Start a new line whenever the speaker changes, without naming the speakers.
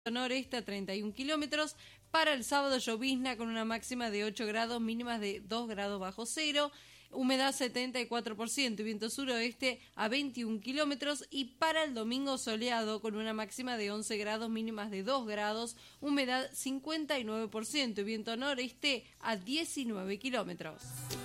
noreste a 31 kilómetros. Para el sábado, llovizna con una máxima de 8 grados, mínimas de 2 grados bajo cero. Humedad 74% y viento suroeste a 21 kilómetros. Y para el domingo, soleado con una máxima de 11 grados, mínimas de 2 grados. Humedad 59% y viento noreste a 19 kilómetros.